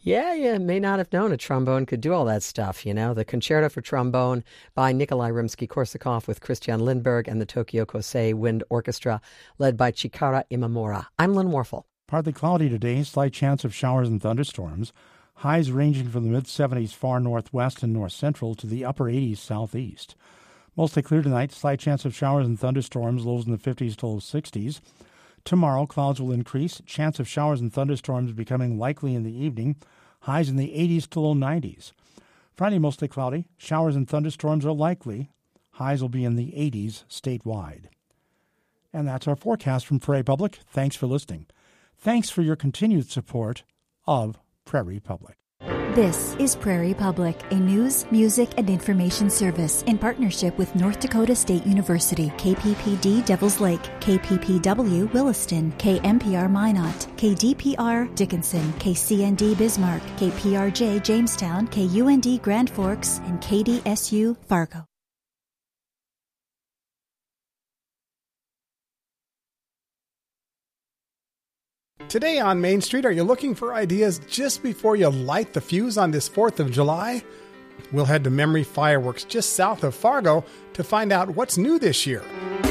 Yeah, you may not have known a trombone could do all that stuff, The Concerto for Trombone by Nikolai Rimsky-Korsakov with Christian Lindberg and the Tokyo Kosei Wind Orchestra, led by Chikara Imamura. I'm Lynn Warfel. Partly cloudy today, slight chance of showers and thunderstorms. Highs ranging from the mid-70s far northwest and north-central to the upper 80s southeast. Mostly clear tonight, slight chance of showers and thunderstorms, lows in the 50s to low 60s. Tomorrow, clouds will increase, chance of showers and thunderstorms becoming likely in the evening, highs in the 80s to low 90s. Friday, mostly cloudy, showers and thunderstorms are likely, highs will be in the 80s statewide. And that's our forecast from Prairie Public. Thanks for listening. Thanks for your continued support of Prairie Public. This is Prairie Public, a news, music, and information service in partnership with North Dakota State University, KPPD Devils Lake, KPPW Williston, KMPR Minot, KDPR Dickinson, KCND Bismarck, KPRJ Jamestown, KUND Grand Forks, and KDSU Fargo. Today on Main Street, are you looking for ideas just before you light the fuse on this 4th of July? We'll head to Memory Fireworks just south of Fargo to find out what's new this year.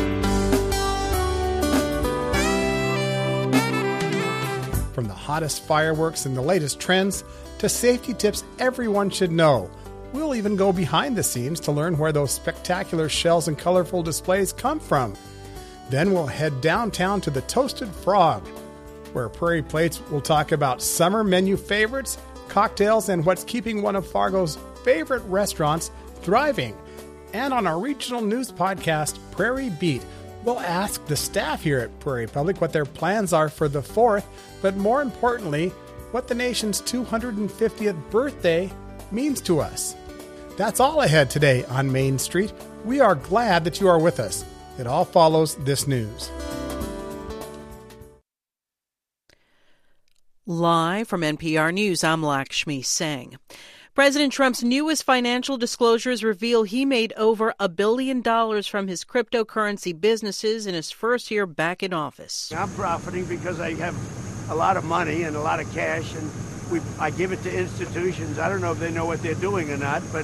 From the hottest fireworks and the latest trends to safety tips everyone should know. We'll even go behind the scenes to learn where those spectacular shells and colorful displays come from. Then we'll head downtown to the Toasted Frog, where Prairie Plates will talk about summer menu favorites, cocktails, and what's keeping one of Fargo's favorite restaurants thriving. And on our regional news podcast, Prairie Beat, we'll ask the staff here at Prairie Public what their plans are for the 4th, but more importantly, what the nation's 250th birthday means to us. That's all ahead today on Main Street. We are glad that you are with us. It all follows this news. Live from NPR News, I'm Lakshmi Singh. President Trump's newest financial disclosures reveal he made over $1 billion from his cryptocurrency businesses in his first year back in office. I'm profiting because I have a lot of money and a lot of cash, and I give it to institutions. I don't know if they know what they're doing or not, but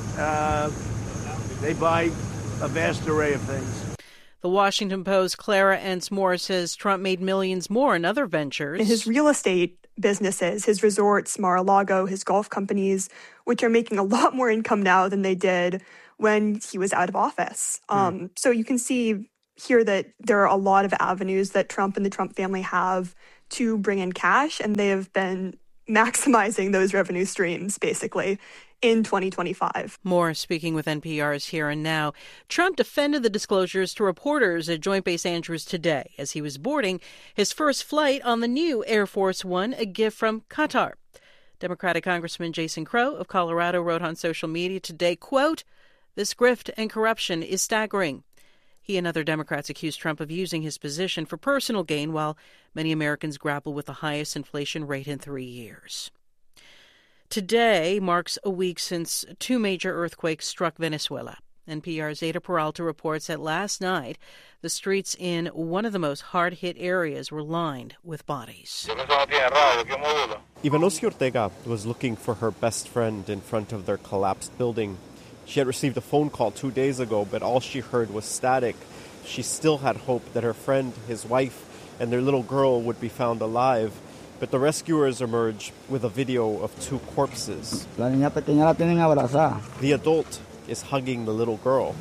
they buy a vast array of things. The Washington Post's Clara Ence Moore says Trump made millions more in other ventures. In his real estate businesses, his resorts, Mar-a-Lago, his golf companies, which are making a lot more income now than they did when he was out of office. So you can see here that there are a lot of avenues that Trump and the Trump family have to bring in cash, and they have been maximizing those revenue streams, basically, in 2025. Moore speaking with NPR's Here and Now. Trump defended the disclosures to reporters at Joint Base Andrews today as he was boarding his first flight on the new Air Force One, a gift from Qatar. Democratic Congressman Jason Crow of Colorado wrote on social media today, quote, "This grift and corruption is staggering." He and other Democrats accused Trump of using his position for personal gain while many Americans grapple with the highest inflation rate in 3 years. Today marks a week since two major earthquakes struck Venezuela. NPR's Ada Peralta reports that last night, the streets in one of the most hard-hit areas were lined with bodies. Ivanosia Ortega was looking for her best friend in front of their collapsed building. She had received a phone call 2 days ago, but all she heard was static. She still had hope that her friend, his wife, and their little girl would be found alive. But the rescuers emerge with a video of two corpses. The adult is hugging the little girl.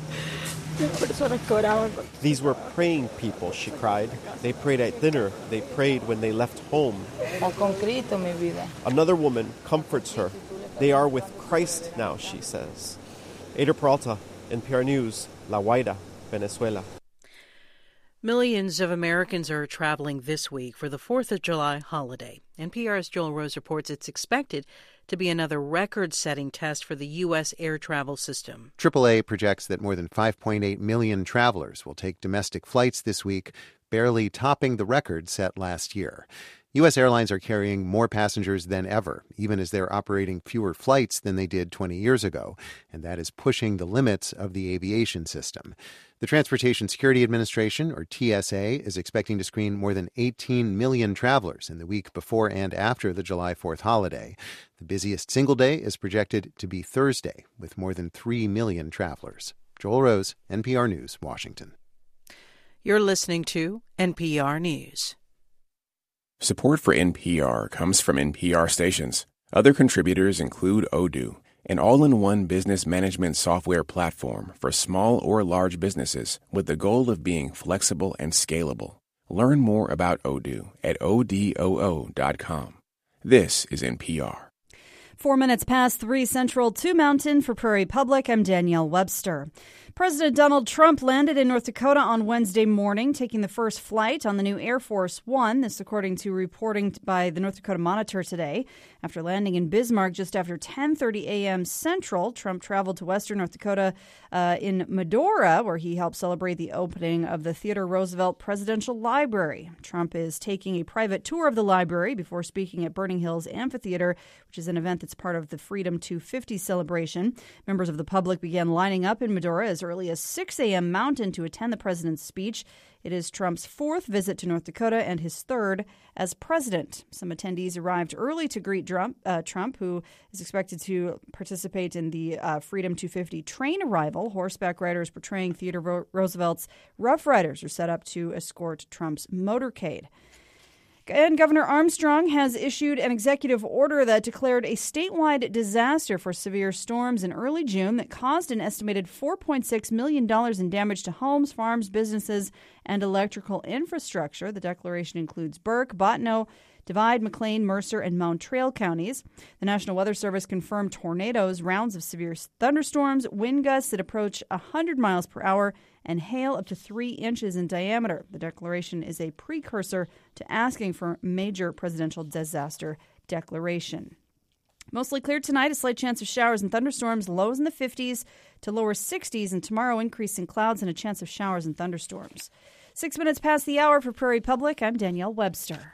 These were praying people, she cried. They prayed at dinner. They prayed when they left home. Another woman comforts her. They are with Christ now, she says. Ada Peralta, NPR News, La Guaira, Venezuela. Millions of Americans are traveling this week for the 4th of July holiday. NPR's Joel Rose reports it's expected to be another record-setting test for the U.S. air travel system. AAA projects that more than 5.8 million travelers will take domestic flights this week, barely topping the record set last year. U.S. airlines are carrying more passengers than ever, even as they're operating fewer flights than they did 20 years ago, and that is pushing the limits of the aviation system. The Transportation Security Administration, or TSA, is expecting to screen more than 18 million travelers in the week before and after the July 4th holiday. The busiest single day is projected to be Thursday, with more than 3 million travelers. Joel Rose, NPR News, Washington. You're listening to NPR News. Support for NPR comes from NPR stations. Other contributors include Odoo, an all-in-one business management software platform for small or large businesses with the goal of being flexible and scalable. Learn more about Odoo at odoo.com. This is NPR. 4 minutes past 3 Central, 2 Mountain for Prairie Public. I'm Danielle Webster. President Donald Trump landed in North Dakota on Wednesday morning, taking the first flight on the new Air Force One. This according to reporting by the North Dakota Monitor today. After landing in Bismarck just after 10:30 a.m. Central, Trump traveled to western North Dakota in Medora, where he helped celebrate the opening of the Theodore Roosevelt Presidential Library. Trump is taking a private tour of the library before speaking at Burning Hills Amphitheater, which is an event that's part of the Freedom 250 celebration. Members of the public began lining up in Medora as early as 6 a.m. Mountain to attend the president's speech. It is Trump's fourth visit to North Dakota and his third as president. Some attendees arrived early to greet Trump, who is expected to participate in the Freedom 250 train arrival. Horseback riders portraying Theodore Roosevelt's Rough Riders are set up to escort Trump's motorcade. And Governor Armstrong has issued an executive order that declared a statewide disaster for severe storms in early June that caused an estimated $4.6 million in damage to homes, farms, businesses, and electrical infrastructure. The declaration includes Burke, Bottineau, Divide, McLean, Mercer, and Mountrail counties. The National Weather Service confirmed tornadoes, rounds of severe thunderstorms, wind gusts that approach 100 miles per hour, and hail up to 3 inches in diameter. The declaration is a precursor to asking for major presidential disaster declaration. Mostly clear tonight, a slight chance of showers and thunderstorms, lows in the 50s to lower 60s, and tomorrow increasing clouds and a chance of showers and thunderstorms. 6 minutes past the hour for Prairie Public, I'm Danielle Webster.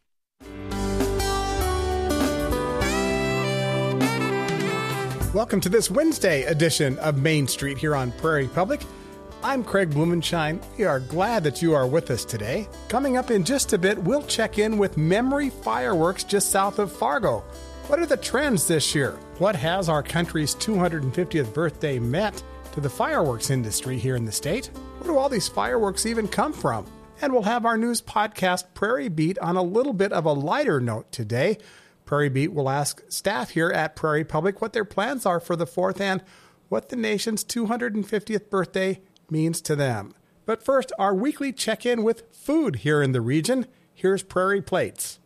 Welcome to this Wednesday edition of Main Street here on Prairie Public. I'm Craig Blumenshine. We are glad that you are with us today. Coming up in just a bit, we'll check in with Memory Fireworks just south of Fargo. What are the trends this year? What has our country's 250th birthday meant to the fireworks industry here in the state? Where do all these fireworks even come from? And we'll have our news podcast, Prairie Beat, on a little bit of a lighter note today. Prairie Beat will ask staff here at Prairie Public what their plans are for the 4th and what the nation's 250th birthday means to them. But first, our weekly check-in with food here in the region. Here's Prairie Plates.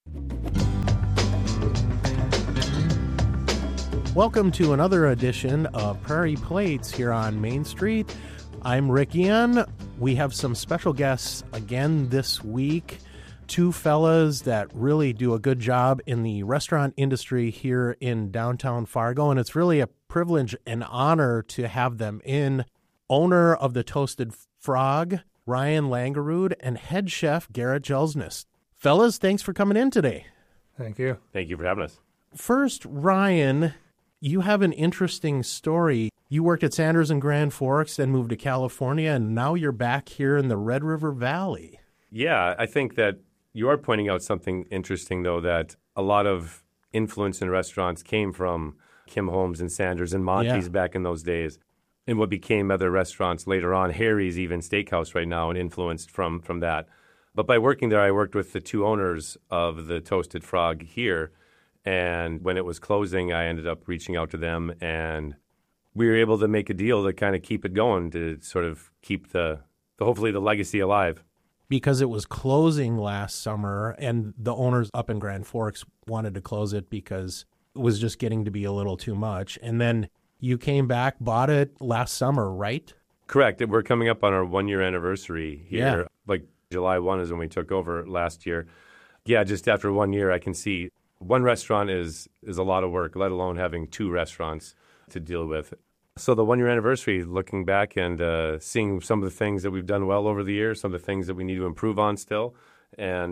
Welcome to another edition of Prairie Plates here on Main Street. I'm Rick Ian. We have some special guests again this week. Two fellas that really do a good job in the restaurant industry here in downtown Fargo, and it's really a privilege and honor to have them in. Owner of the Toasted Frog, Ryan Langerud, and head chef Garrett Jelsness. Fellas, thanks for coming in today. Thank you. Thank you for having us. First, Ryan, you have an interesting story. You worked at Sanders in Grand Forks, then moved to California, and now you're back here in the Red River Valley. Yeah, I think that you are pointing out something interesting, though, that a lot of influence in restaurants came from Kim Holmes and Sanders and Monty's back in those days. And what became other restaurants later on, Harry's even Steakhouse right now, and influenced from that. But by working there, I worked with the two owners of the Toasted Frog here. And when it was closing, I ended up reaching out to them, and we were able to make a deal to kind of keep it going, to sort of keep hopefully the legacy alive. Because it was closing last summer, and the owners up in Grand Forks wanted to close it because it was just getting to be a little too much. And then you came back, bought it last summer, right? Correct. We're coming up on our 1-year anniversary here. Yeah. Like July 1 is when we took over last year. Yeah, just after 1 year, I can see one restaurant is a lot of work, let alone having two restaurants to deal with. So the 1-year anniversary, looking back and seeing some of the things that we've done well over the years, some of the things that we need to improve on still. And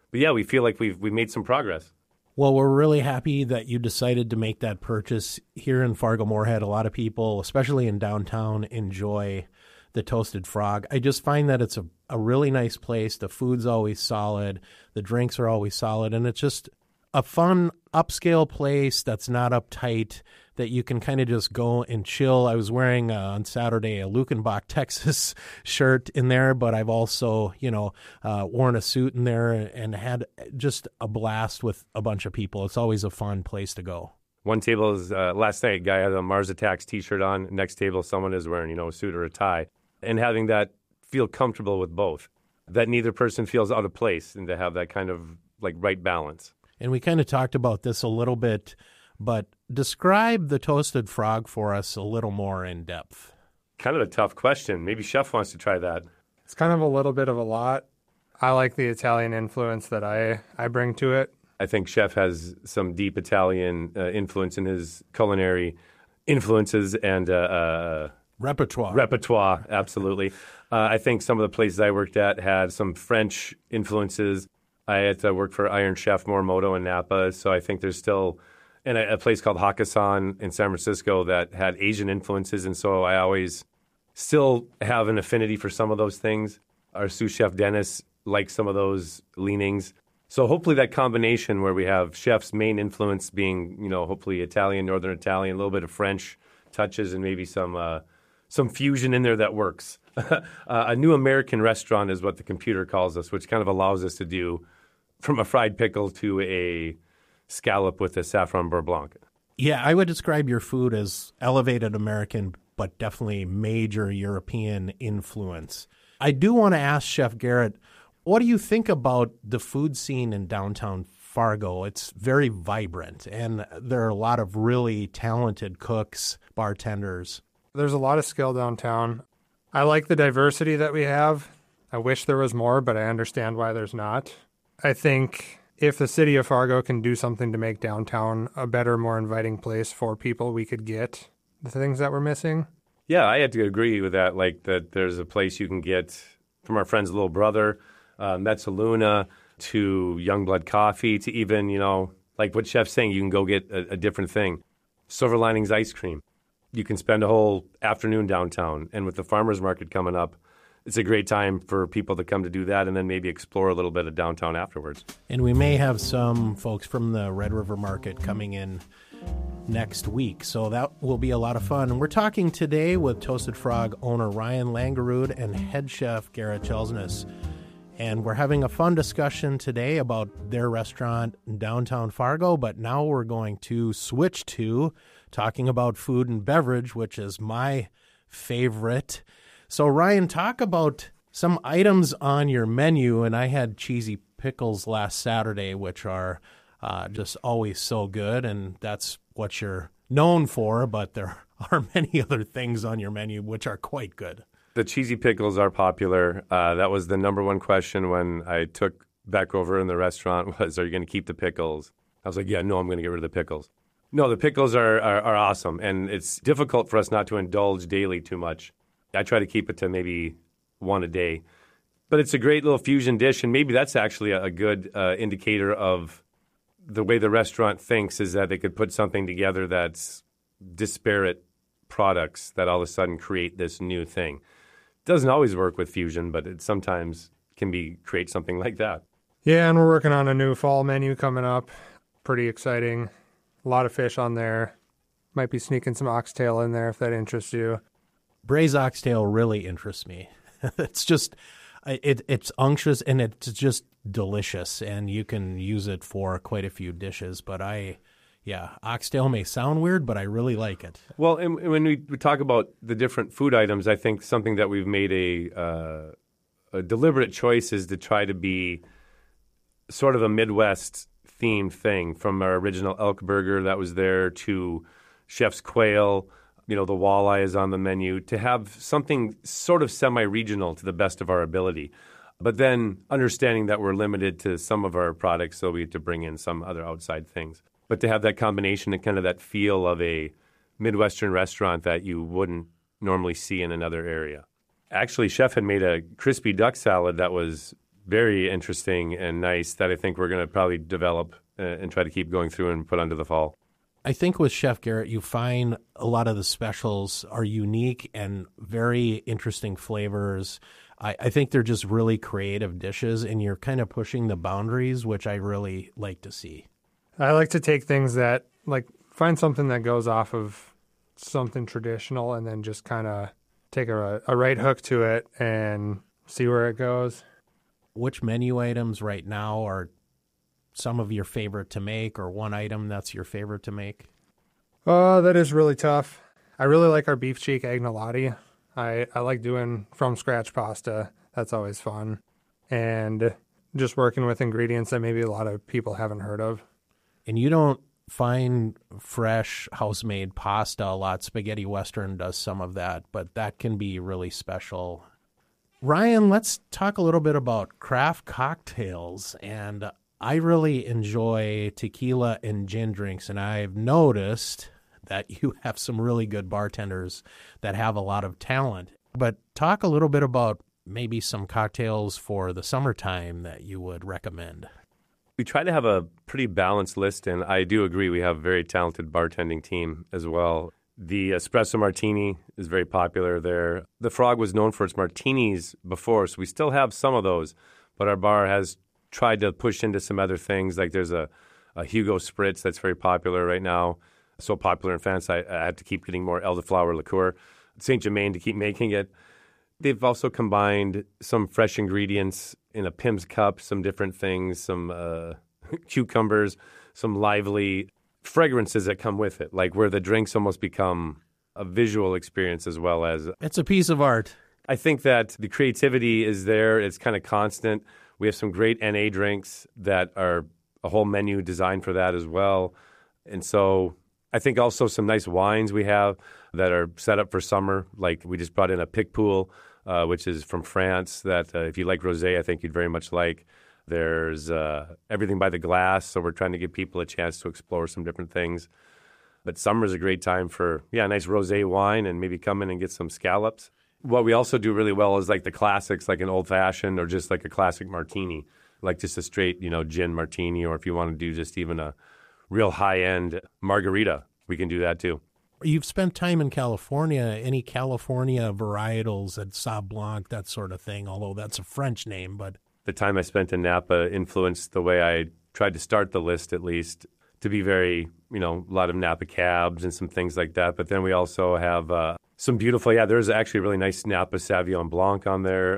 But yeah, we feel like we've made some progress. Well, we're really happy that you decided to make that purchase here in Fargo-Moorhead. A lot of people, especially in downtown, enjoy the Toasted Frog. I just find that it's a really nice place. The food's always solid. The drinks are always solid. And it's just a fun, upscale place that's not uptight, that you can kind of just go and chill. I was wearing on Saturday a Luckenbach, Texas shirt in there, but I've also, worn a suit in there and had just a blast with a bunch of people. It's always a fun place to go. One table is, last night, a guy had a Mars Attacks t-shirt on. Next table, someone is wearing, a suit or a tie. And having that feel comfortable with both, that neither person feels out of place, and to have that kind of right balance. And we kind of talked about this a little bit, but describe the Toasted Frog for us a little more in depth. Kind of a tough question. Maybe Chef wants to try that. It's kind of a little bit of a lot. I like the Italian influence that I bring to it. I think Chef has some deep Italian influence in his culinary influences and repertoire. Repertoire, absolutely. I think some of the places I worked at had some French influences. I had to work for Iron Chef Morimoto in Napa, so I think there's still a place called Hakkasan in San Francisco that had Asian influences, and so I always still have an affinity for some of those things. Our sous chef Dennis likes some of those leanings. So hopefully that combination where we have Chef's main influence being, hopefully Italian, Northern Italian, a little bit of French touches, and maybe some fusion in there that works. A new American restaurant is what the computer calls us, which kind of allows us to do from a fried pickle to a scallop with a saffron beurre blanc. Yeah, I would describe your food as elevated American, but definitely major European influence. I do want to ask Chef Garrett, what do you think about the food scene in downtown Fargo? It's very vibrant, and there are a lot of really talented cooks, bartenders. There's a lot of skill downtown. I like the diversity that we have. I wish there was more, but I understand why there's not. I think if the city of Fargo can do something to make downtown a better, more inviting place for people, we could get the things that we're missing. Yeah, I had to agree with that, that there's a place you can get from our friend's little brother, Mezzaluna, to Youngblood Coffee, to even, like what Chef's saying, you can go get a different thing. Silver Linings Ice Cream. You can spend a whole afternoon downtown. And with the farmers market coming up, it's a great time for people to come to do that and then maybe explore a little bit of downtown afterwards. And we may have some folks from the Red River Market coming in next week, so that will be a lot of fun. And we're talking today with Toasted Frog owner Ryan Langerud and head chef Garrett Chelsness. And we're having a fun discussion today about their restaurant in downtown Fargo, but now we're going to switch to talking about food and beverage, which is my favorite. So, Ryan, talk about some items on your menu. And I had cheesy pickles last Saturday, which are just always so good. And that's what you're known for. But there are many other things on your menu which are quite good. The cheesy pickles are popular. That was the number one question when I took back over in the restaurant was, are you going to keep the pickles? I was like, yeah, no, I'm going to get rid of the pickles. No, the pickles are awesome. And it's difficult for us not to indulge daily too much. I try to keep it to maybe one a day. But it's a great little fusion dish, and maybe that's actually a good indicator of the way the restaurant thinks, is that they could put something together that's disparate products that all of a sudden create this new thing. It doesn't always work with fusion, but it sometimes can create something like that. Yeah, and we're working on a new fall menu coming up. Pretty exciting. A lot of fish on there. Might be sneaking some oxtail in there if that interests you. Braised oxtail really interests me. It's just, it's unctuous and it's just delicious, and you can use it for quite a few dishes. But oxtail may sound weird, but I really like it. Well, and when we talk about the different food items, I think something that we've made a deliberate choice is to try to be sort of a Midwest themed thing, from our original elk burger that was there to Chef's quail. The walleye is on the menu, to have something sort of semi-regional to the best of our ability. But then understanding that we're limited to some of our products, so we have to bring in some other outside things. But to have that combination and kind of that feel of a Midwestern restaurant that you wouldn't normally see in another area. Actually, Chef had made a crispy duck salad that was very interesting and nice that I think we're going to probably develop and try to keep going through and put onto the fall. I think with Chef Garrett, you find a lot of the specials are unique and very interesting flavors. I think they're just really creative dishes, and you're kind of pushing the boundaries, which I really like to see. I like to take things that, like, find something that goes off of something traditional and then just kind of take a right hook to it and see where it goes. Which menu items right now are some of your favorite to make, or one item that's your favorite to make? Oh, that is really tough. I really like our beef cheek agnolotti. I like doing from scratch pasta. That's always fun. And just working with ingredients that maybe a lot of people haven't heard of. And you don't find fresh house-made pasta a lot. Spaghetti Western does some of that, but that can be really special. Ryan, let's talk a little bit about craft cocktails. And I really enjoy tequila and gin drinks, and I've noticed that you have some really good bartenders that have a lot of talent. But talk a little bit about maybe some cocktails for the summertime that you would recommend. We try to have a pretty balanced list, and I do agree we have a very talented bartending team as well. The espresso martini is very popular there. The Frog was known for its martinis before, so we still have some of those, but our bar has tried to push into some other things. Like there's a Hugo Spritz that's very popular right now. So popular in France, I had to keep getting more elderflower liqueur. Saint Germain to keep making it. They've also combined some fresh ingredients in a Pim's cup, some different things, some cucumbers, some lively fragrances that come with it, like where the drinks almost become a visual experience as well as... It's a piece of art. I think that the creativity is there. It's kind of constant. We have some great NA drinks that are a whole menu designed for that as well. And so I think also some nice wines we have that are set up for summer. Like we just brought in a Picpoul, which is from France, that if you like rosé, I think you'd very much like. There's Everything by the Glass, so we're trying to give people a chance to explore some different things. But summer is a great time for, a nice rosé wine and maybe come in and get some scallops. What we also do really well is like the classics, like an old-fashioned or just like a classic martini, like just a straight, gin martini, or if you want to do just even a real high-end margarita, we can do that too. You've spent time in California. Any California varietals at Sauv Blanc, that sort of thing, although that's a French name, but... The time I spent in Napa influenced the way I tried to start the list, at least, to be very, a lot of Napa cabs and some things like that. But then we also have some beautiful, there's actually a really nice Napa Sauvignon Blanc on there,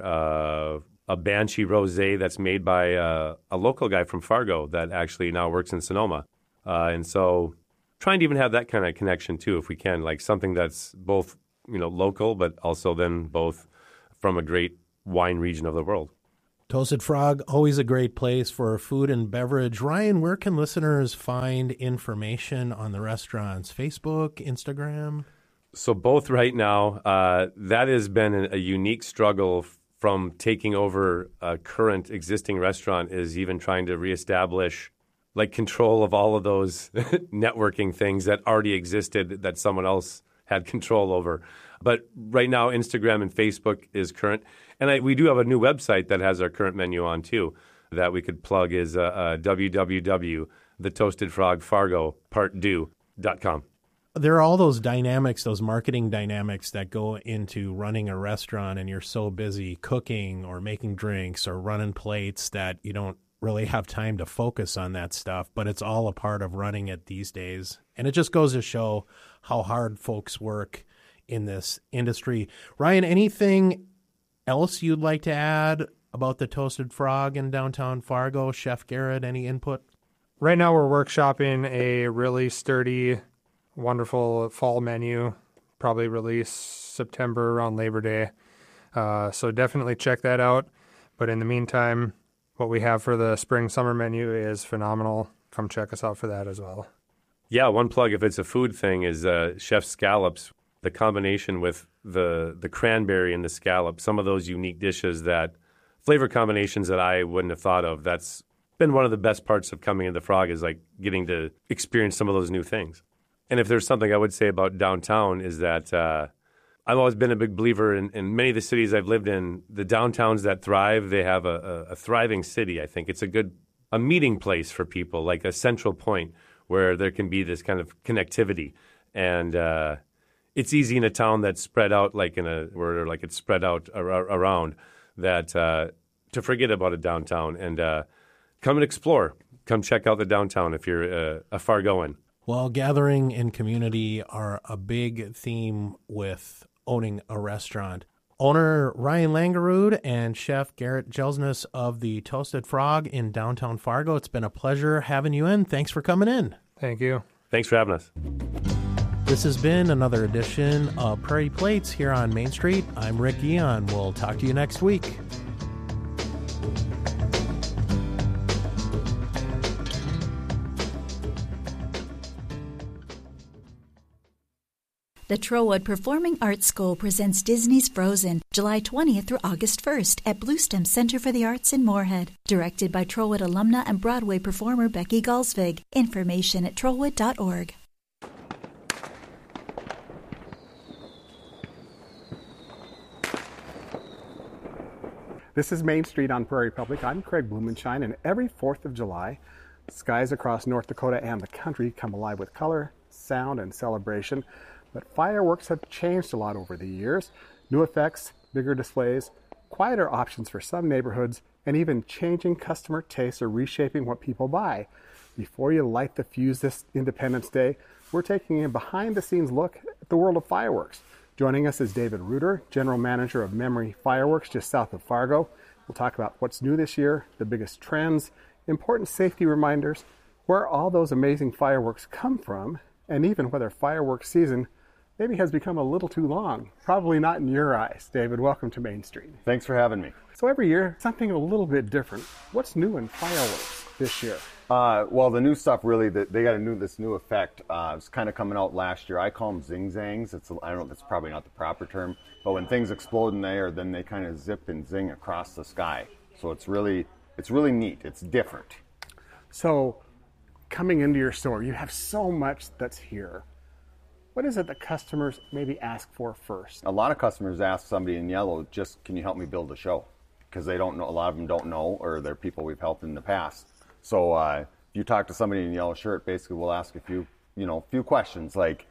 a Banshee Rosé that's made by a local guy from Fargo that actually now works in Sonoma. And so trying to even have that kind of connection too, if we can, like something that's both, local, but also then both from a great wine region of the world. Toasted Frog, always a great place for food and beverage. Ryan, where can listeners find information on the restaurants? Facebook, Instagram? So both right now. That has been a unique struggle from taking over a current existing restaurant, is even trying to reestablish like control of all of those networking things that already existed that someone else had control over. But right now, Instagram and Facebook is current. And we do have a new website that has our current menu on, too, that we could plug is www.thetoastedfrogfargopartdo.com. There are all those dynamics, those marketing dynamics that go into running a restaurant, and you're so busy cooking or making drinks or running plates that you don't really have time to focus on that stuff, but it's all a part of running it these days. And it just goes to show how hard folks work in this industry. Ryan, anything else you'd like to add about the Toasted Frog in downtown Fargo? Chef Garrett, any input? Right now we're workshopping a really sturdy, wonderful fall menu, probably release September around Labor Day. So definitely check that out. But in the meantime, what we have for the spring-summer menu is phenomenal. Come check us out for that as well. Yeah, one plug, if it's a food thing, is Chef Scallops. The combination with the cranberry and the scallop, some of those unique dishes, that flavor combinations that I wouldn't have thought of. That's been one of the best parts of coming into the Frog, is like getting to experience some of those new things. And if there's something I would say about downtown is that I I've always been a big believer in many of the cities I've lived in. The downtowns that thrive, they have a thriving city. I think it's a meeting place for people, like a central point where there can be this kind of connectivity. And it's easy in a town that's spread out, where it's spread out around, that to forget about a downtown and come and explore. Come check out the downtown if you're a Fargoan. Well, gathering and community are a big theme with owning a restaurant. Owner Ryan Langerud and Chef Garrett Jelsness of the Toasted Frog in downtown Fargo, it's been a pleasure having you in. Thanks for coming in. Thank you. Thanks for having us. This has been another edition of Prairie Plates here on Main Street. I'm Rick Guion. We'll talk to you next week. The Trowwood Performing Arts School presents Disney's Frozen, July 20th through August 1st at Bluestem Center for the Arts in Moorhead. Directed by Trowwood alumna and Broadway performer Becky Galsvig. Information at trowwood.org. This is Main Street on Prairie Public. I'm Craig Blumenshine, and every 4th of July, skies across North Dakota and the country come alive with color, sound, and celebration. But fireworks have changed a lot over the years. New effects, bigger displays, quieter options for some neighborhoods, and even changing customer tastes are reshaping what people buy. Before you light the fuse this Independence Day, we're taking a behind-the-scenes look at the world of fireworks. Joining us is David Reuter, General Manager of Memory Fireworks just south of Fargo. We'll talk about what's new this year, the biggest trends, important safety reminders, where all those amazing fireworks come from, and even whether fireworks season maybe has become a little too long. Probably not in your eyes. David, welcome to Main Street. Thanks for having me. So every year, something a little bit different. What's new in fireworks this year? Well, the new stuff really, they got this new effect. It's kind of coming out last year. I call them zing-zangs. I don't know, that's probably not the proper term. But when things explode in the air, then they kind of zip and zing across the sky. So it's really neat. It's different. So coming into your store, you have so much that's here. What is it that customers maybe ask for first? A lot of customers ask somebody in yellow, just, can you help me build a show? Because they don't know, a lot of them don't know, or they're people we've helped in the past. So if you talk to somebody in a yellow shirt, basically we'll ask a few questions like,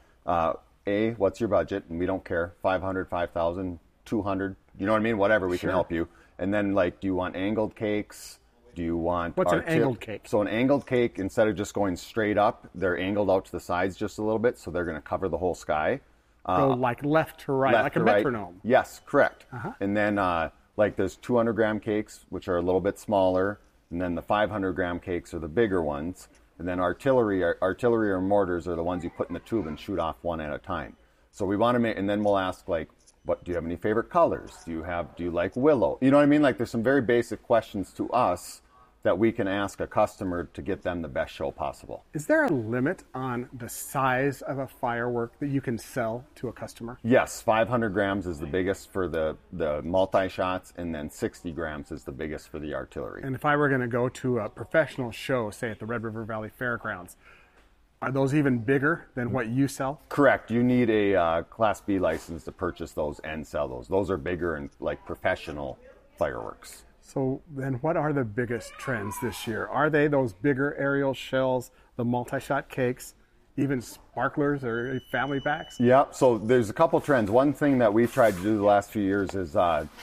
A, what's your budget? And we don't care, 500, 5,000, 200, you know what I mean? Whatever, we can help you. And then like, do you want angled cakes? Do you want... What's an angled cake? So an angled cake, instead of just going straight up, they're angled out to the sides just a little bit, so they're going to cover the whole sky. Go like left to right, like a metronome. Right. Yes, correct. And then like there's 200-gram cakes, which are a little bit smaller, and then the 500-gram cakes are the bigger ones. And then artillery or mortars are the ones you put in the tube and shoot off one at a time. So we want to make, and then we'll ask like, what do you have any favorite colors? Do you like willow? You know what I mean? Like there's some very basic questions to us that we can ask a customer to get them the best show possible. Is there a limit on the size of a firework that you can sell to a customer? Yes, 500 grams is the biggest for the multi-shots, and then 60 grams is the biggest for the artillery. And if I were going to go to a professional show, say at the Red River Valley Fairgrounds, are those even bigger than what you sell? Correct. You need a Class B license to purchase those and sell those. Those are bigger and like professional fireworks. So then what are the biggest trends this year? Are they those bigger aerial shells, the multi-shot cakes, even sparklers or family packs? Yeah, so there's a couple trends. One thing that we've tried to do the last few years is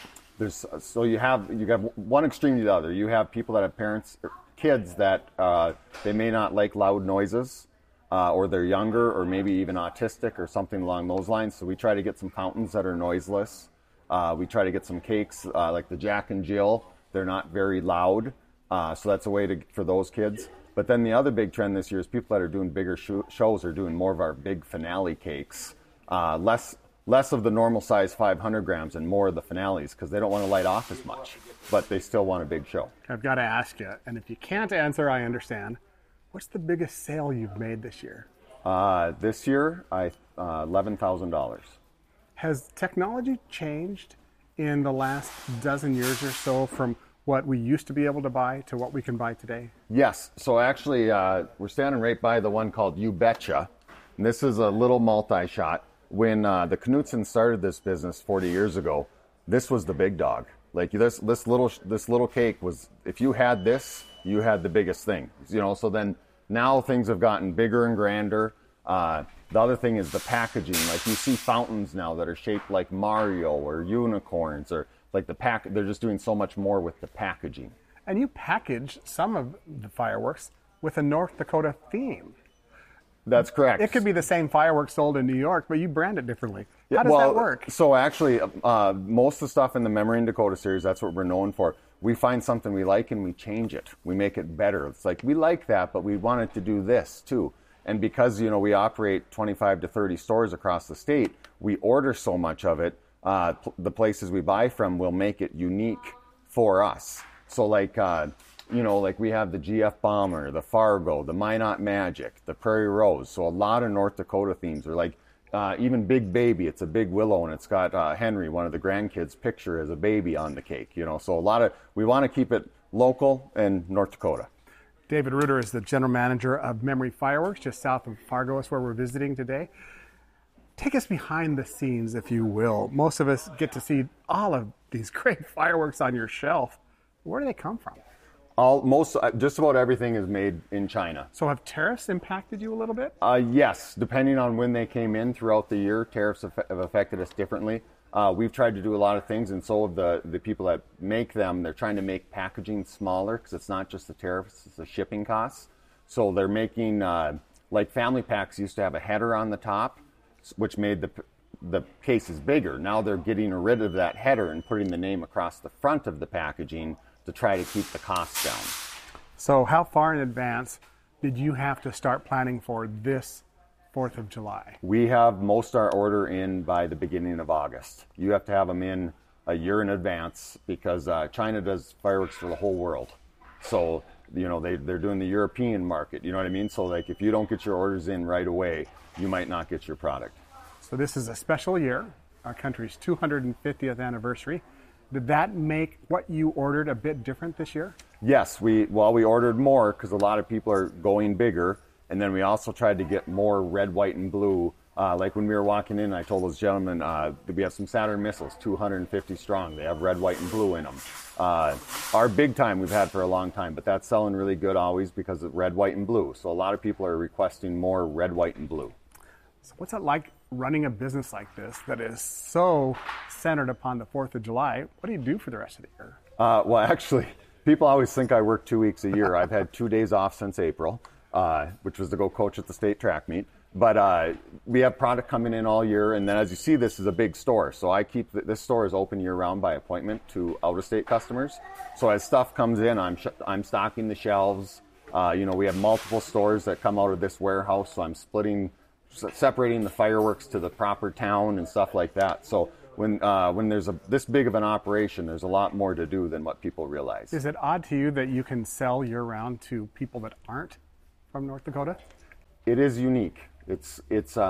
you have one extreme to the other. You have people that have parents, kids that they may not like loud noises, or they're younger, or maybe even autistic or something along those lines. So we try to get some fountains that are noiseless. We try to get some cakes like the Jack and Jill. They're not very loud, so that's a way for those kids. But then the other big trend this year is people that are doing bigger shows are doing more of our big finale cakes. Less of the normal size 500 grams and more of the finales because they don't want to light off as much, but they still want a big show. I've got to ask you, and if you can't answer, I understand. What's the biggest sale you've made this year? This year, $11,000. Has technology changed in the last dozen years or so from what we used to be able to buy to what we can buy today? Yes. So actually, we're standing right by the one called You Betcha. And this is a little multi-shot. when the Knutsons started this business 40 years ago, this was the big dog. Like this little cake was, if you had this, you had the biggest thing. You know, so then now things have gotten bigger and grander. The other thing is the packaging. Like you see fountains now that are shaped like Mario or unicorns, or like they're just doing so much more with the packaging. And you package some of the fireworks with a North Dakota theme. That's correct. It could be the same fireworks sold in New York, but you brand it differently. How does that work? So actually, most of the stuff in the Memory in Dakota series, that's what we're known for. We find something we like and we change it. We make it better. It's like, we like that, but we want it to do this too. And because, you know, we operate 25 to 30 stores across the state, we order so much of it, the places we buy from will make it unique for us. So like, you know, like we have the GF Bomber, the Fargo, the Minot Magic, the Prairie Rose. So a lot of North Dakota themes are like, even Big Baby. It's a big willow, and it's got Henry, one of the grandkids' picture as a baby on the cake. You know, so we want to keep it local and North Dakota. David Reuter is the general manager of Memory Fireworks, just south of Fargo. That's where we're visiting today. Take us behind the scenes, if you will. Most of us get to see all of these great fireworks on your shelf. Where do they come from? Just about everything is made in China. So have tariffs impacted you a little bit? Yes, depending on when they came in throughout the year, tariffs have affected us differently. We've tried to do a lot of things, and so have the people that make them. They're trying to make packaging smaller because it's not just the tariffs, it's the shipping costs. So they're making, like family packs used to have a header on the top, which made the cases bigger. Now they're getting rid of that header and putting the name across the front of the packaging to try to keep the costs down. So how far in advance did you have to start planning for this 4th of July? We have most our order in by the beginning of August. You have to have them in a year in advance because China does fireworks for the whole world. So, you know, they're doing the European market, you know what I mean? So like if you don't get your orders in right away, you might not get your product. So this is a special year, our country's 250th anniversary. Did that make what you ordered a bit different this year? Yes, we ordered more because a lot of people are going bigger, and then we also tried to get more red, white, and blue. Like when we were walking in, I told those gentlemen that we have some Saturn missiles, 250 strong. They have red, white, and blue in them. Our big time we've had for a long time, but that's selling really good always because of red, white, and blue. So a lot of people are requesting more red, white, and blue. So what's it like running a business like this that is so centered upon the 4th of July? What do you do for the rest of the year? Well, actually, people always think I work 2 weeks a year. I've had 2 days off since April, which was to go coach at the state track meet. But we have product coming in all year, and then as you see, this is a big store. So this store is open year-round by appointment to out-of-state customers. So as stuff comes in, I'm stocking the shelves. You know, we have multiple stores that come out of this warehouse, so I'm separating the fireworks to the proper town and stuff like that. So when there's this big of an operation, there's a lot more to do than what people realize. Is it odd to you that you can sell year-round to people that aren't from North Dakota? It is unique. It's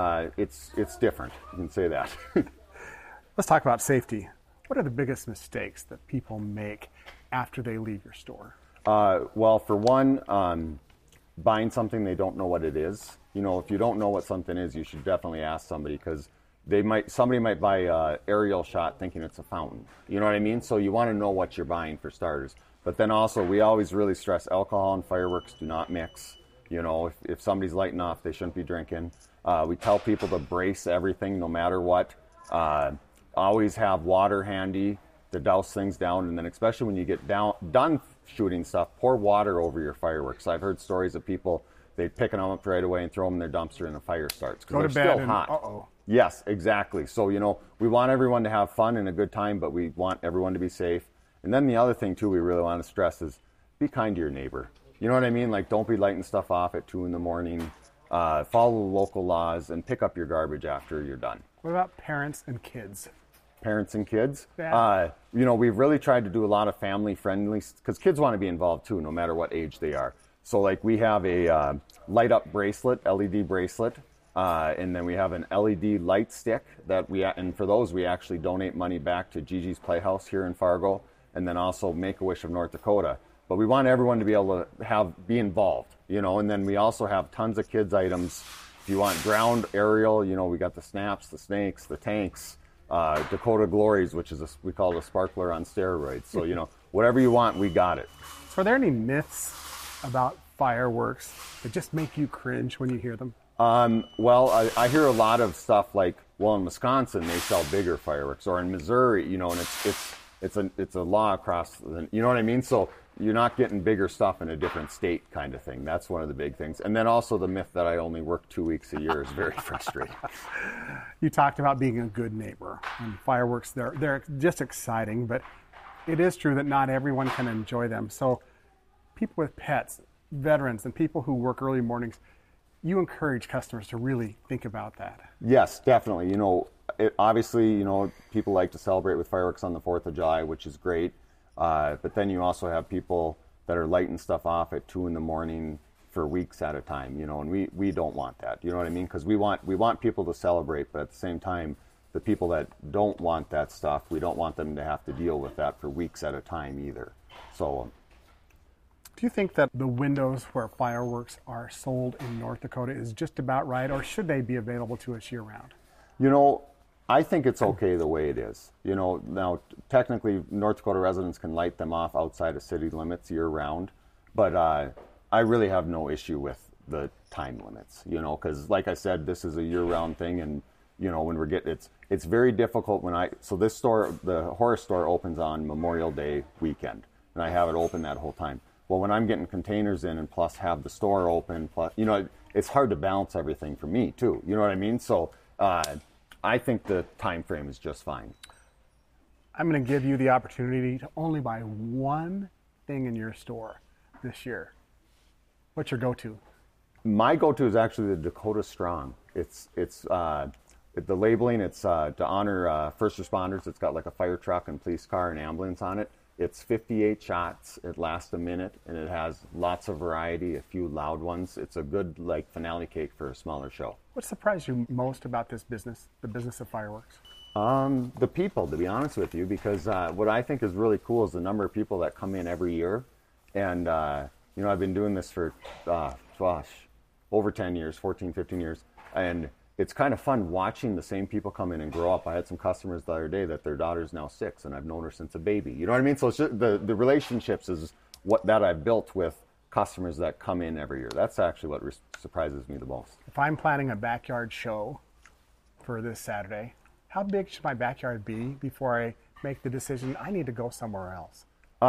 different. You can say that. Let's talk about safety. What are the biggest mistakes that people make after they leave your store? Well, for one, buying something they don't know what it is. You know, if you don't know what something is, you should definitely ask somebody because somebody might buy an aerial shot thinking it's a fountain. You know what I mean? So you want to know what you're buying for starters. But then also, we always really stress alcohol and fireworks do not mix. You know, if somebody's lighting off, they shouldn't be drinking. We tell people to brace everything no matter what. Always have water handy to douse things down. And then especially when you get done shooting stuff, pour water over your fireworks. I've heard stories of people, they pick them up right away and throw them in their dumpster and the fire starts because they're still hot. Uh-oh. Yes, exactly. So, you know, we want everyone to have fun and a good time, but we want everyone to be safe. And then the other thing, too, we really want to stress is be kind to your neighbor. You know what I mean? Like, don't be lighting stuff off at 2 a.m. Follow the local laws and pick up your garbage after you're done. What about parents and kids? Parents and kids? Yeah. You know, we've really tried to do a lot of family-friendly, because kids want to be involved, too, no matter what age they are. So, like, we have a light-up bracelet, LED bracelet, and then we have an LED light stick and for those, we actually donate money back to Gigi's Playhouse here in Fargo, and then also Make-A-Wish of North Dakota. But we want everyone to be able to be involved, you know, and then we also have tons of kids' items If you want ground, aerial, we got the Snaps, the Snakes, the Tanks, Dakota Glories, which is we call it a sparkler on steroids. So, whatever you want, we got it. So are there any myths about fireworks that just make you cringe when you hear them? Well, I hear a lot of stuff like, well, in Wisconsin they sell bigger fireworks, or in Missouri, and it's a law across the, you know what I mean? So you're not getting bigger stuff in a different state kind of thing. That's one of the big things. And then also the myth that I only work 2 weeks a year is very frustrating. You talked about being a good neighbor, and fireworks, they're just exciting, but it is true that not everyone can enjoy them. So people with pets, veterans, and people who work early mornings, you encourage customers to really think about that. Yes, definitely. Obviously, people like to celebrate with fireworks on the 4th of July, which is great. But then you also have people that are lighting stuff off at 2 a.m. for weeks at a time, and we don't want that. You know what I mean? Because we want people to celebrate, but at the same time, the people that don't want that stuff, we don't want them to have to deal with that for weeks at a time either. So, do you think that the windows where fireworks are sold in North Dakota is just about right, or should they be available to us year-round? I think it's okay the way it is. Now, technically, North Dakota residents can light them off outside of city limits year-round, but I really have no issue with the time limits, because like I said, this is a year-round thing, and, when we're getting, it's very difficult so this store, the Horse store, opens on Memorial Day weekend, and I have it open that whole time. Well, when I'm getting containers in and plus have the store open, plus, it's hard to balance everything for me too. You know what I mean? So I think the time frame is just fine. I'm going to give you the opportunity to only buy one thing in your store this year. What's your go-to? My go-to is actually the Dakota Strong. It's the labeling. It's to honor first responders. It's got like a fire truck and police car and ambulance on it. It's 58 shots. It lasts a minute, and it has lots of variety, a few loud ones. It's a good finale cake for a smaller show. What surprised you most about this business, the business of fireworks? The people, to be honest with you, because what I think is really cool is the number of people that come in every year. And, I've been doing this for, over 10 years, 14, 15 years. And it's kind of fun watching the same people come in and grow up. I had some customers the other day that their daughter's now 6, and I've known her since a baby. You know what I mean? So it's just the relationships is what that I've built with customers that come in every year. That's actually what surprises me the most. If I'm planning a backyard show for this Saturday, how big should my backyard be before I make the decision I need to go somewhere else?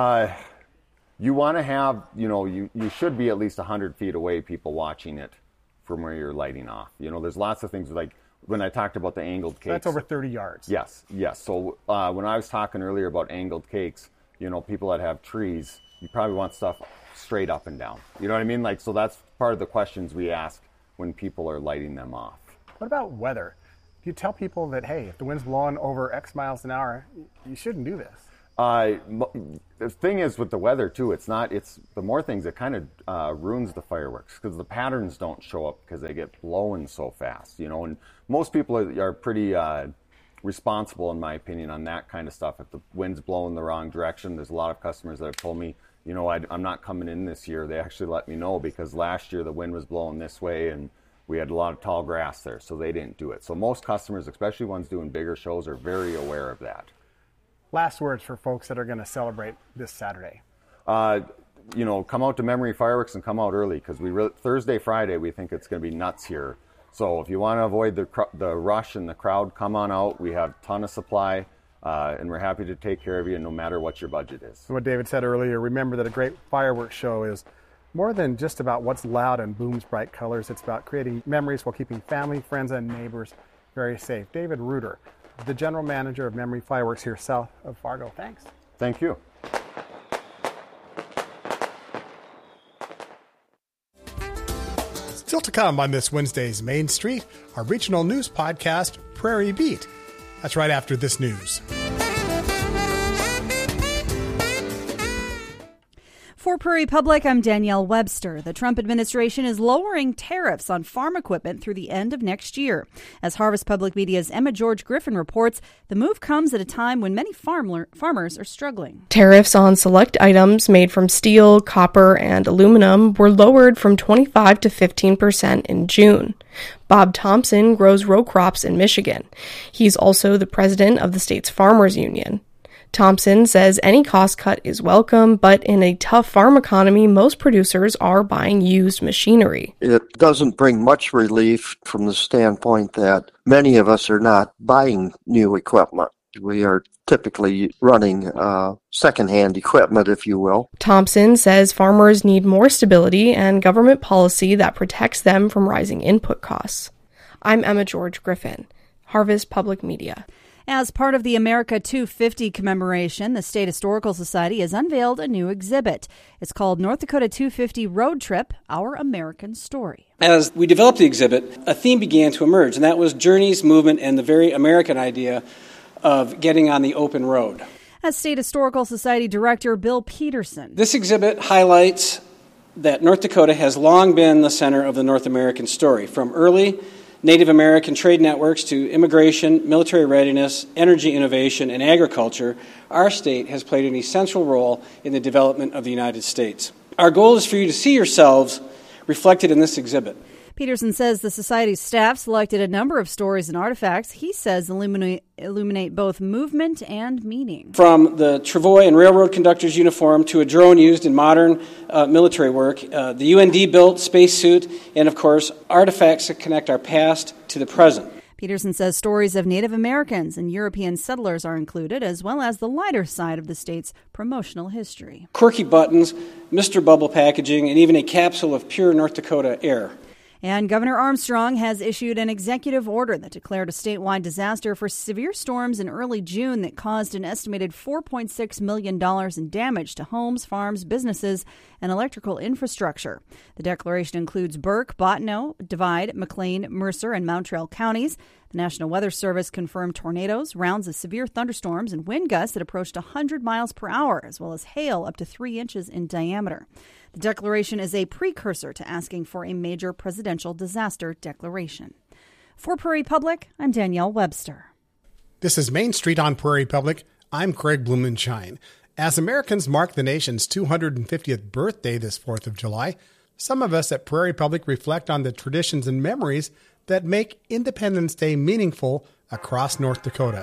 You want to have, you should be at least 100 feet away, people watching it from where you're lighting off. There's lots of things like when I talked about the angled cakes. That's over 30 yards. Yes. So when I was talking earlier about angled cakes, people that have trees, you probably want stuff straight up and down. You know what I mean? So that's part of the questions we ask when people are lighting them off. What about weather? Do you tell people that, hey, if the wind's blowing over X miles an hour, you shouldn't do this? The thing is with the weather too, it's the more things, it kind of ruins the fireworks because the patterns don't show up because they get blown so fast, and most people are pretty responsible, in my opinion, on that kind of stuff. If the wind's blowing the wrong direction, there's a lot of customers that have told me, I'm not coming in this year. They actually let me know because last year the wind was blowing this way and we had a lot of tall grass there, so they didn't do it. So most customers, especially ones doing bigger shows, are very aware of that. Last words for folks that are going to celebrate this Saturday. Come out to Memory Fireworks and come out early because Thursday, Friday, we think it's going to be nuts here. So if you want to avoid the rush and the crowd, come on out. We have a ton of supply, and we're happy to take care of you no matter what your budget is. What David said earlier, remember that a great fireworks show is more than just about what's loud and booms bright colors. It's about creating memories while keeping family, friends, and neighbors very safe. David Reuter, the general manager of Memory Fireworks here south of Fargo. Thanks. Thank you. Still to come on this Wednesday's Main Street, our regional news podcast, Prairie Beat. That's right after this news. For Prairie Public, I'm Danielle Webster. The Trump administration is lowering tariffs on farm equipment through the end of next year. As Harvest Public Media's Emma George Griffin reports, the move comes at a time when many farmers are struggling. Tariffs on select items made from steel, copper, and aluminum were lowered from 25% to 15% in June. Bob Thompson grows row crops in Michigan. He's also the president of the state's farmers union. Thompson says any cost cut is welcome, but in a tough farm economy, most producers are buying used machinery. It doesn't bring much relief from the standpoint that many of us are not buying new equipment. We are typically running secondhand equipment, if you will. Thompson says farmers need more stability and government policy that protects them from rising input costs. I'm Emma George Griffin, Harvest Public Media. As part of the America 250 commemoration, the State Historical Society has unveiled a new exhibit. It's called North Dakota 250 Road Trip, Our American Story. As we developed the exhibit, a theme began to emerge, and that was journeys, movement, and the very American idea of getting on the open road. As State Historical Society Director Bill Peterson. This exhibit highlights that North Dakota has long been the center of the North American story, from early Native American trade networks to immigration, military readiness, energy innovation, and agriculture. Our state has played an essential role in the development of the United States. Our goal is for you to see yourselves reflected in this exhibit. Peterson says the Society's staff selected a number of stories and artifacts he says illuminate both movement and meaning. From the travois and railroad conductor's uniform to a drone used in modern military work, the UND-built spacesuit, and, of course, artifacts that connect our past to the present. Peterson says stories of Native Americans and European settlers are included, as well as the lighter side of the state's promotional history. Quirky buttons, Mr. Bubble packaging, and even a capsule of pure North Dakota air. And Governor Armstrong has issued an executive order that declared a statewide disaster for severe storms in early June that caused an estimated $4.6 million in damage to homes, farms, businesses, and electrical infrastructure. The declaration includes Burke, Bottineau, Divide, McLean, Mercer, and Mountrail counties. The National Weather Service confirmed tornadoes, rounds of severe thunderstorms, and wind gusts that approached 100 miles per hour, as well as hail up to 3 inches in diameter. The declaration is a precursor to asking for a major presidential disaster declaration. For Prairie Public, I'm Danielle Webster. This is Main Street on Prairie Public. I'm Craig Blumenshine. As Americans mark the nation's 250th birthday this 4th of July, some of us at Prairie Public reflect on the traditions and memories that make Independence Day meaningful across North Dakota.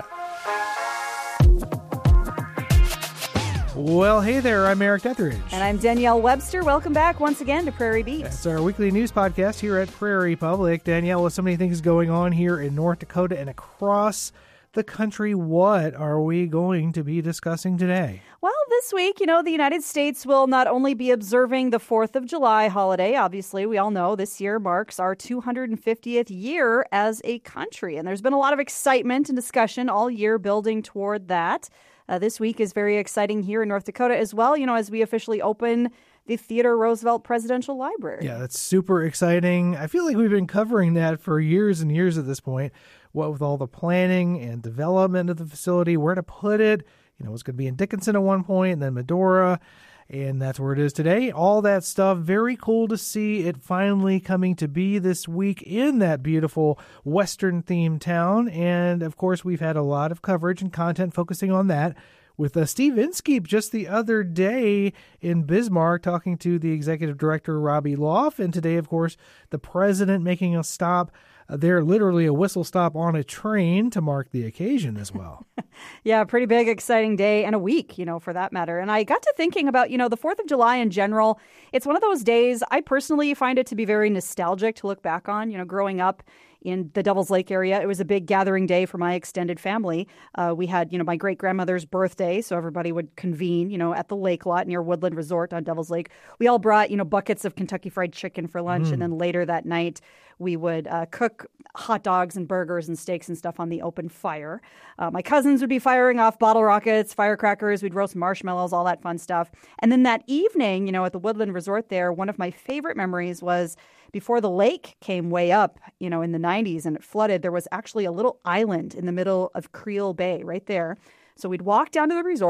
Well, hey there, I'm Eric Etheridge. And I'm Danielle Webster. Welcome back once again to Prairie Beat. It's our weekly news podcast here at Prairie Public. Danielle, with so many things going on here in North Dakota and across the country, what are we going to be discussing today? Well, this week, the United States will not only be observing the 4th of July holiday. Obviously, we all know this year marks our 250th year as a country. And there's been a lot of excitement and discussion all year building toward that. This week is very exciting here in North Dakota as well, as we officially open the Theodore Roosevelt Presidential Library. Yeah, that's super exciting. I feel like we've been covering that for years and years at this point, what with all the planning and development of the facility, where to put it. It was going to be in Dickinson at one point, and then Medora, and that's where it is today. All that stuff, very cool to see it finally coming to be this week in that beautiful Western-themed town. And, of course, we've had a lot of coverage and content focusing on that with Steve Inskeep just the other day in Bismarck talking to the executive director, Robbie Loff. And today, of course, the president making a stop there, literally a whistle stop on a train to mark the occasion as well. Yeah, pretty big, exciting day and a week, for that matter. And I got to thinking about, the 4th of July in general. It's one of those days I personally find it to be very nostalgic to look back on, growing up in the Devil's Lake area. It was a big gathering day for my extended family. We had, my great-grandmother's birthday, so everybody would convene, at the lake lot near Woodland Resort on Devil's Lake. We all brought, buckets of Kentucky Fried Chicken for lunch, and then later that night we would cook hot dogs and burgers and steaks and stuff on the open fire. My cousins would be firing off bottle rockets, firecrackers. We'd roast marshmallows, all that fun stuff. And then that evening, at the Woodland Resort there, one of my favorite memories was before the lake came way up, in the 90s and it flooded, there was actually a little island in the middle of Creel Bay right there. So we'd walk down to the resort,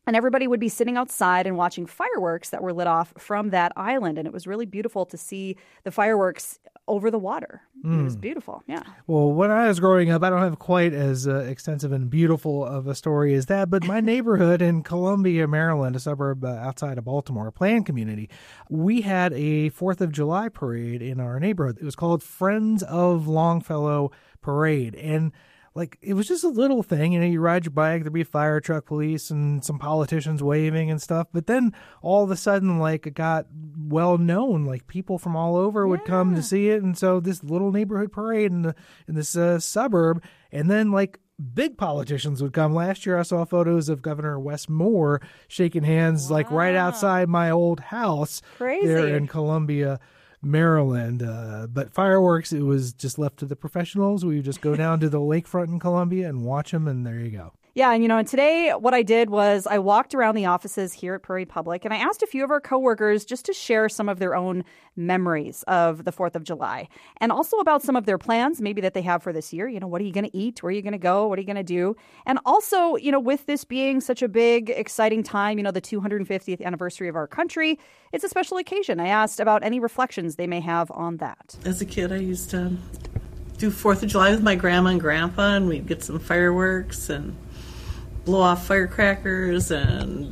And everybody would be sitting outside and watching fireworks that were lit off from that island. And it was really beautiful to see the fireworks over the water. It was beautiful, yeah. Well, when I was growing up, I don't have quite as extensive and beautiful of a story as that, but my neighborhood in Columbia, Maryland, a suburb outside of Baltimore, a planned community, we had a 4th of July parade in our neighborhood. It was called Friends of Longfellow Parade. And it was just a little thing. You ride your bike, there'd be a fire truck, police, and some politicians waving and stuff. But then all of a sudden, it got well known. People from all over would come to see it. And so this little neighborhood parade in this suburb, and then big politicians would come. Last year I saw photos of Governor Wes Moore shaking hands right outside my old house. Crazy. There in Columbia, Maryland. But fireworks, it was just left to the professionals. We would just go down to the lakefront in Columbia and watch them, and there you go. Yeah, and today what I did was I walked around the offices here at Prairie Public, and I asked a few of our coworkers just to share some of their own memories of the 4th of July, and also about some of their plans maybe that they have for this year. What are you going to eat? Where are you going to go? What are you going to do? And also, with this being such a big, exciting time, the 250th anniversary of our country, it's a special occasion. I asked about any reflections they may have on that. As a kid, I used to do 4th of July with my grandma and grandpa, and we'd get some fireworks and blow off firecrackers and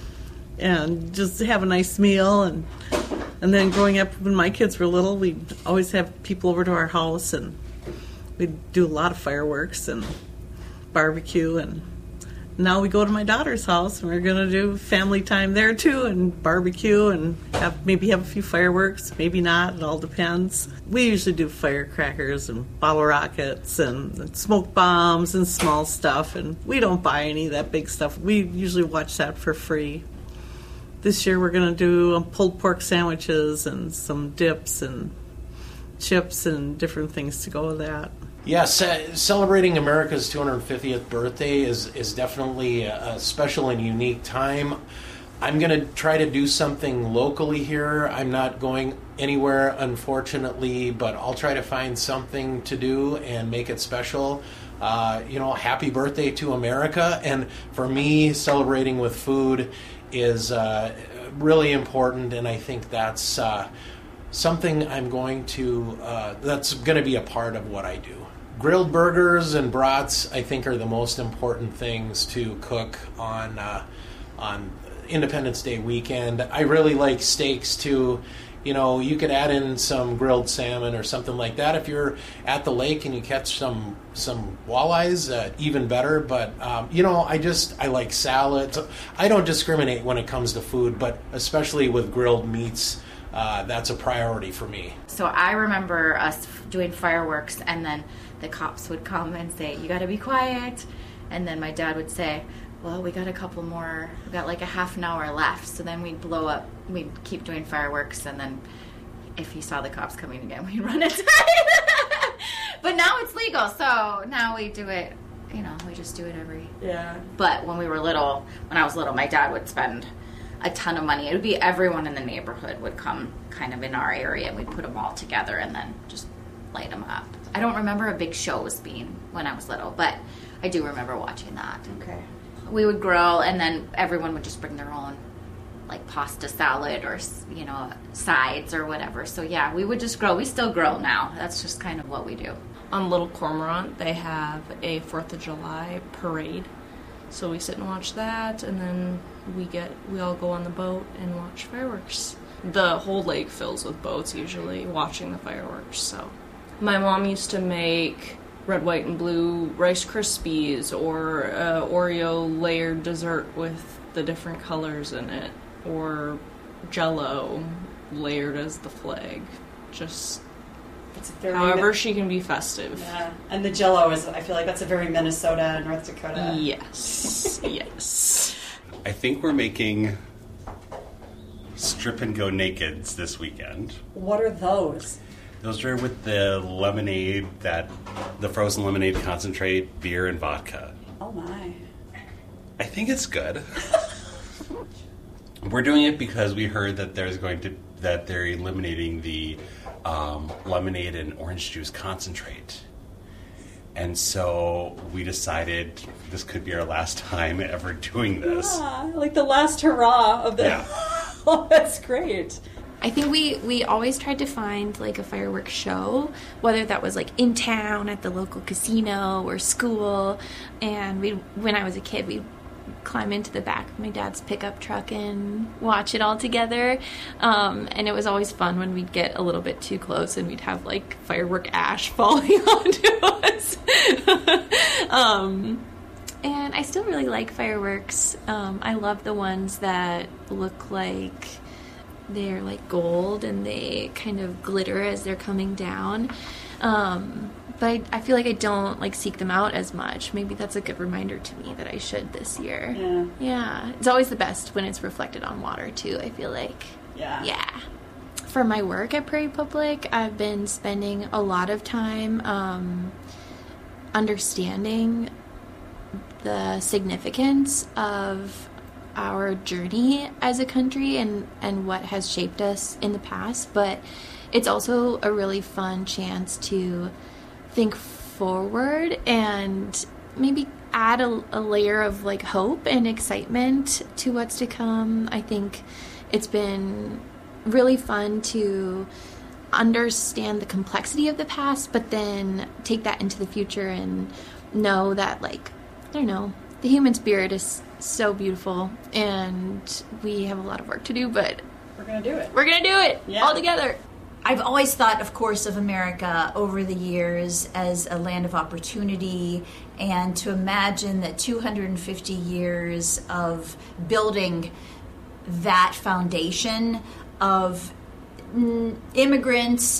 just have a nice meal. And then growing up, when my kids were little, we'd always have people over to our house, and we'd do a lot of fireworks and barbecue. And now we go to my daughter's house, and we're going to do family time there too, and barbecue, and maybe have a few fireworks, maybe not. It all depends. We usually do firecrackers and bottle rockets and smoke bombs and small stuff, and we don't buy any of that big stuff. We usually watch that for free. This year we're going to do pulled pork sandwiches and some dips and chips and different things to go with that. Yes, celebrating America's 250th birthday is definitely a special and unique time. I'm going to try to do something locally here. I'm not going anywhere, unfortunately, but I'll try to find something to do and make it special. Happy birthday to America. And for me, celebrating with food is really important, and I think that's something I'm going to, that's going to be a part of what I do. Grilled burgers and brats, I think, are the most important things to cook on Independence Day weekend. I really like steaks too. You could add in some grilled salmon or something like that. If you're at the lake and you catch some walleyes, even better. But I like salads. I don't discriminate when it comes to food, but especially with grilled meats, that's a priority for me. So I remember us doing fireworks, and then the cops would come and say, "You got to be quiet," and then my dad would say, "Well, we got a couple more. We got a half an hour left." So then we'd blow up. We'd keep doing fireworks, and then if he saw the cops coming again, we'd run inside. But now it's legal, so now we do it. We just do it every. Yeah. But when I was little, my dad would spend a ton of money. It would be everyone in the neighborhood would come kind of in our area, and we'd put them all together and then just light them up. I don't remember a big shows being when I was little, but I do remember watching that. Okay. We would grill, and then everyone would just bring their own pasta salad or sides or whatever. So yeah, we would just grill. We still grill now. That's just kind of what we do. On Little Cormorant, they have a 4th of July parade. So we sit and watch that, and then we all go on the boat and watch fireworks. The whole lake fills with boats usually watching the fireworks. So my mom used to make red, white, and blue Rice Krispies or Oreo layered dessert with the different colors in it, or Jell-O layered as the flag. Just however she can be festive. Yeah, and the Jell-O I feel like that's a very Minnesota, North Dakota. Yes, yes. I think we're making strip and go nakeds this weekend. What are those? Those are with the lemonade, the frozen lemonade concentrate, beer, and vodka. Oh my. I think it's good. We're doing it because we heard that they're eliminating the lemonade and orange juice concentrate. And so we decided this could be our last time ever doing this. Yeah, like the last hurrah of the... Yeah. Oh, that's great. I think we always tried to find like a fireworks show, whether that was like in town at the local casino or school. And when I was a kid, we'd climb into the back of my dad's pickup truck and watch it all together. And it was always fun when we'd get a little bit too close and we'd have like firework ash falling onto us. And I still really like fireworks. I love the ones that look like they're like gold and they kind of glitter as they're coming down. But I feel like I don't like seek them out as much. Maybe that's a good reminder to me that I should this year. Yeah. It's always the best when it's reflected on water too, I feel like. Yeah. For my work at Prairie Public, I've been spending a lot of time understanding the significance of our journey as a country and what has shaped us in the past, but it's also a really fun chance to think forward and maybe add a layer of like hope and excitement to what's to come. I think it's been really fun to understand the complexity of the past, but then take that into the future and know that, like, I don't know, the human spirit is so beautiful and we have a lot of work to do, but we're gonna do it. We're gonna do it all together. I've always thought, of course, of America over the years as a land of opportunity, and to imagine that 250 years of building that foundation of immigrants,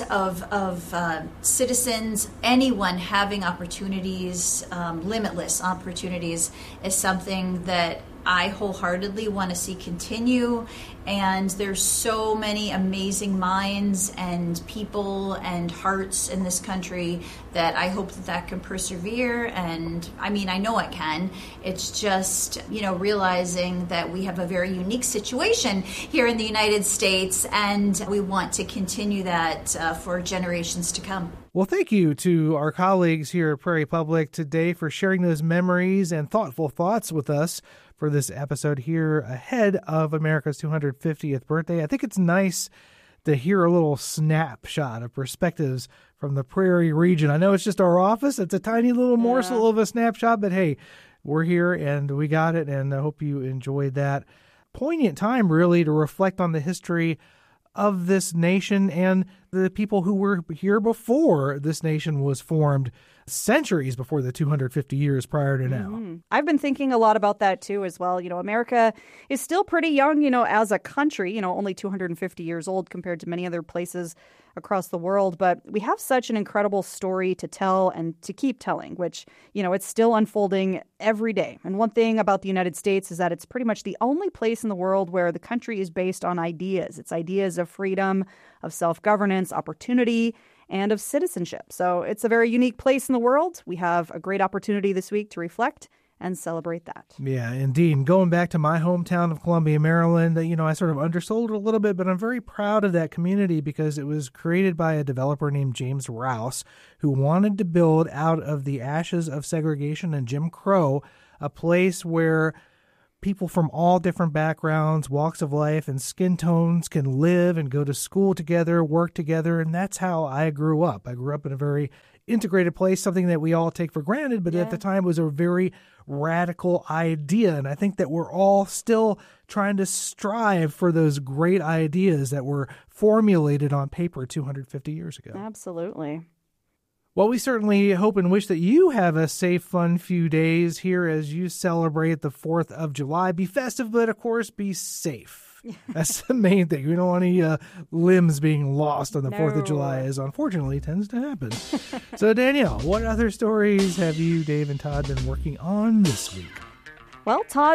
of citizens, anyone having opportunities, limitless opportunities, is something that I wholeheartedly want to see continue. And there's so many amazing minds and people and hearts in this country that I hope that can persevere. And I mean, I know it can. It's just, realizing that we have a very unique situation here in the United States, and we want to continue that for generations to come. Well, thank you to our colleagues here at Prairie Public today for sharing those memories and thoughtful thoughts with us for this episode here ahead of America's 250th birthday. I think it's nice to hear a little snapshot of perspectives from the Prairie region. I know it's just our office. It's a tiny little morsel of a snapshot, but hey, we're here and we got it, and I hope you enjoyed that. Poignant time, really, to reflect on the history of this nation and the people who were here before this nation was formed, centuries before the 250 years prior to now. I've been thinking a lot about that too as well. America is still pretty young, as a country, only 250 years old compared to many other places across the world. But we have such an incredible story to tell and to keep telling, which, it's still unfolding every day. And one thing about the United States is that it's pretty much the only place in the world where the country is based on ideas. It's ideas of freedom, of self-governance, opportunity, and of citizenship. So it's a very unique place in the world. We have a great opportunity this week to reflect and celebrate that. Yeah, indeed. Going back to my hometown of Columbia, Maryland, I sort of undersold it a little bit, but I'm very proud of that community because it was created by a developer named James Rouse, who wanted to build out of the ashes of segregation and Jim Crow a place where people from all different backgrounds, walks of life, and skin tones can live and go to school together, work together, and that's how I grew up. I grew up in a very integrated place, something that we all take for granted, but at the time was a very radical idea, and I think that we're all still trying to strive for those great ideas that were formulated on paper 250 years ago. Absolutely. Well, we certainly hope and wish that you have a safe, fun few days here as you celebrate the 4th of July. Be festive, but of course, be safe. That's the main thing. We don't want any limbs being lost on the 4th of July, as unfortunately tends to happen. So, Danielle, what other stories have you, Dave, and Todd been working on this week? Well, Todd